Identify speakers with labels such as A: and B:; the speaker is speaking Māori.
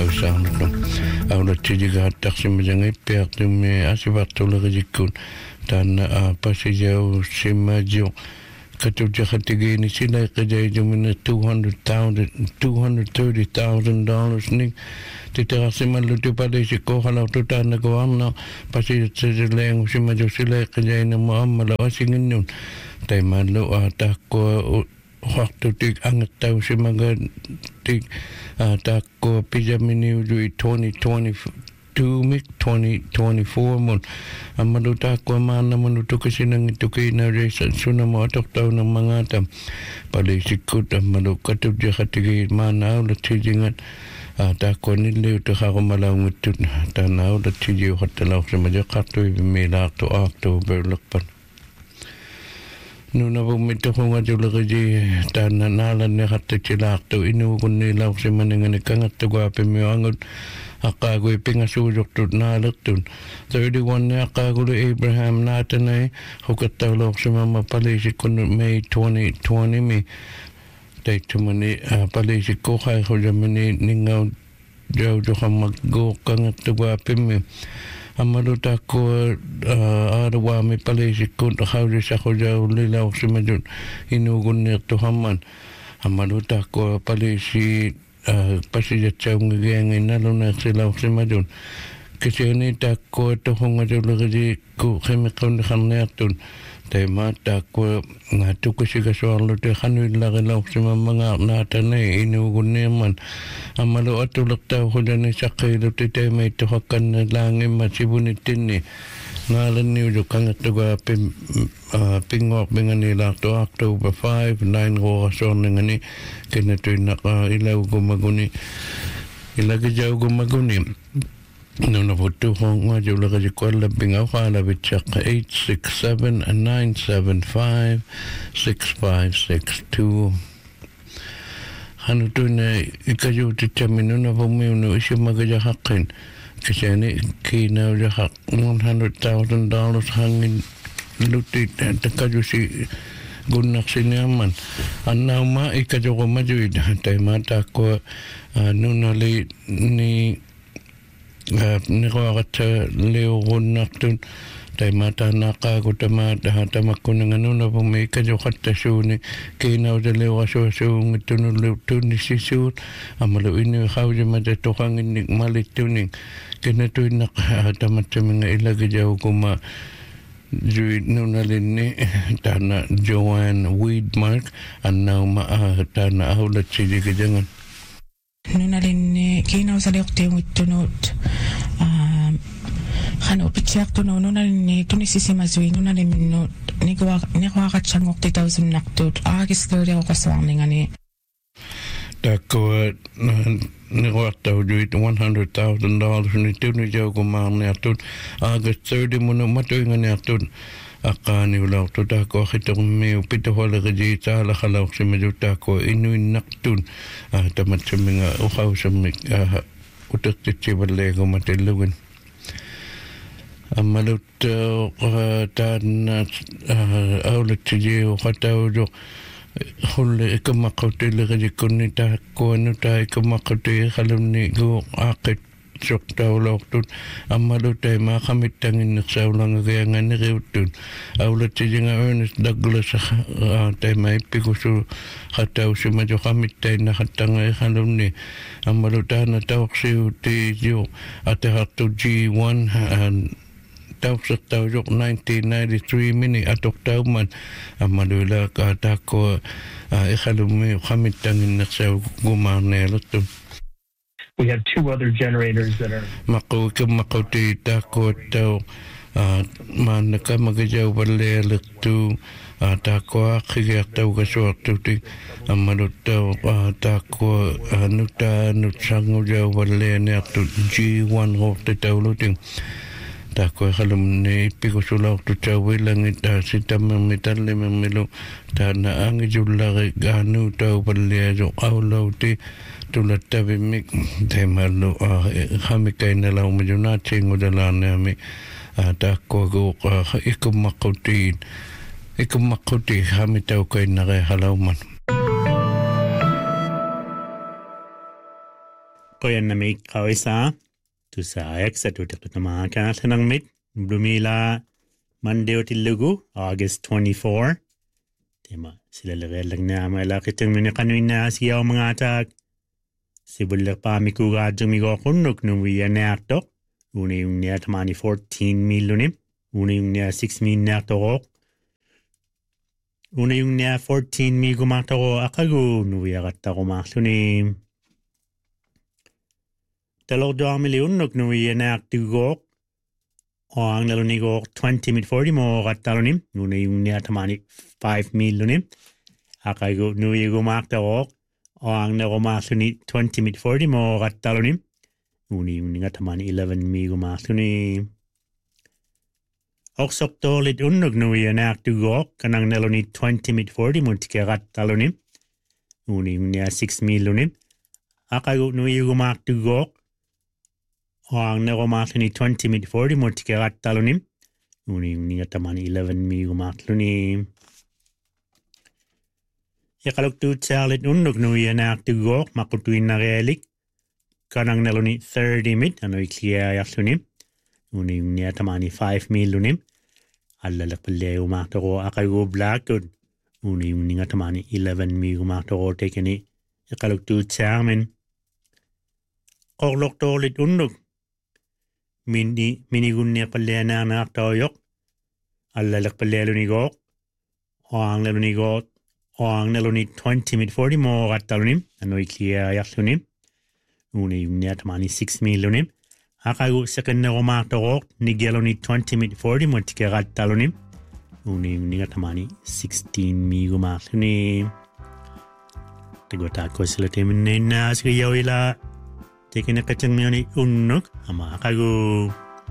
A: saarnaqam aula tidigaattarsimasangai piartummi asivartulerikun taanna pasijau simajio katujaqatigini silaiqijaitumina $230,000 ning titerasimallu tupalisiqoqalautu taannakuarna pasijatsileengu simaju silaiqijaina muammala asinginnun taimallu taakkua Hortutik angattau simagatik taakko pijaminiudui 2022 mik 2024 mun amalu taakko maana munu tukasinang tukina resa sunamo ataktau ng mangata palisikut amalu katubjakatigi maana au latijingat taakko niliw takakumalaw ngutut tanaw latijiw katalaw simajakatu ibimilakto October lakpan Nuna pumito ko nga julakaji tananalan ni katichilakto inukun nilaw si maningan ikangat tuwapi mo angot akagoy pingasudok tut nalatun 31 ni akagoy Abraham natanay hukatawlok si mama palisik ko May 2020 mi dahito mani palisik ko kaya ko jamani ningaw jaw kang maggo kangat tuwapi mi amaluta ko arawa mi palisik ko nakawis ako daw lilaw si Madun inugun nito haman amaluta ko palisi pasijat sa ngagayangin nalunag silaw si Madun kasi nita ko ito kung adulagadi ko kemikaw na kanetun tayo mata ko nga ito kasi kaswalo tayo kanuin lakilaw si mga natanay inugun naman amalu atulak tao ko dyan sa kailo tayo may tuhakan na langin masibunitin ni ngalan niyo kang ito pingok mga nila to October 5 9 ko kason nga ni kinatoy nakailaw gumaguni ilagajaw gumaguni No naputo ko nga jula kasi ko labing ako kalabit siya ka 867-975-6562 Ano to na ikayuti chamino na pumiyo no isya magajahakin kasi ni kinaw jahak $100,000 hangin lutit at kayo si gunak sinaman anaw ma ikadyo ko majuid tayo mata ko nunali ni nikawakat sa leogon naktun tayo mata nakago tamata hatamak ko ng ano na pumika jo katasuni kinaw sa lewasoso tunulutun ni sisut amaluin ni kawja matatokang inig malituning kinatoy nakahatamat sa mga ilagajaw kuma Juid nunalin ni tana Joanne Weedmark anaw tana aulat sili kajangan
B: Nunalin kinaw sa liokte yung itunod kano pitsiak tunaw nunalin ni tunisisimasui nunalin minut nikwakat siyang 60,000 naktut agis kari ako kaswang nga ni
A: Dako nikwataw juit $100,000 ni tunujaw kumang niatun August 30 muna matoy nga niatun Akani ulaw to dako kitong may pitohola ka di tala kalaw si majuta ko inuin naktun tamat sa mga ukaw sa mga utak titsibale ko matilugan malut tan aulat si Diyo kataw do huli ikamakauti ka di kunita ko ano tayo ikamakauti kalam ni ko akit sok tawlok tun amalu tay makamit tangin nagsawlang agayangan ni Riutun aulat si nga Ernest Douglas tay may pikuso kataw si madyo kamit tay nakatangay kalam ni amalu tayo na tawak si uti jo at hakto G1 tawak sa tawak 1993 mini atok taw man amalu la kata ko ikalam mi kamit tangin nagsaw gumarnelo tun
C: We have two other generators that are
A: makauti tako tau manaka magajaw balelak tu tako akiyak tau kaswak tu ti amalut tau tako nuta nutsango jaw balene tu G1 ho te tau luting tako kalum ni pikusulak tu cawi langit sitam memitalle memelu tana angi julare ganu tau balea aulau ti tulat tabi mik temalu kami na lang medyo nating udalan nami tako go ikumakuti kami tau kay nakahalaw man
D: Koyan na may kawisa. Tu sa ex at utak na mga kanang mit. Blumila Monday o tilugu, August 24. Tema, sila lang na mga lakitang mga kanuin na siya o mga atag. Sibulak pa mikugadjong migokunok nung wiyanaktok. Una yung niya tamani 14 milunim. Una yung niya 6 minaktok. Una yung niya 14 mi gumaktok akago nung wiyakata kumaklunim. 2 milyonok nung wiyanaktok. O ang naluni ko 20 mid 40 mo katalonim. Una yung niya tamani 5 milunim. Akago nung wiyakata o ang nakumaklunim 20 mid 40 mo katalonim. Uni yung nga tamani 11 mi gumaklunim. Oksok tolit unnog no yanak tugok kanang naloni 20 mid 40 mo tikarat talonim. Uni yung nga 6 mi lunim. Akago no yung gumak tugok o ang nakumaklunim 20 mid 40 mo tikarat talonim. Uni yung nga tamani 11 mi gumaklunim. Yakalok tu talit unnog no yanak tugok makutuin na realik. Kanang naluni 30 mid, ano ikliya yaklunim. Una yung niya tamani 5 mil lunim. Alalak pala umakta ko akago black good. Una yung niya tamani 11 mil umakta ko tekeni. Ikalok tu tsamin. Koklok tolit undog. Minigun niya pala na nakta oyok. Alalak pala lunigok. O ang nalunigok. O ang naluni 20 mid 40 mo katalunim. Ano ikliya yaklunim. Una yung niya tamani 6 milunim. Akago sa kanya kumaktorok ni Geloni 20 mid 40 mo tikarat talonim. Una yung niya tamani 16 mi gumaklunim. Tigotako sila timin na sa yaw ila. Tiki na kachang niya ni unnog ama akago.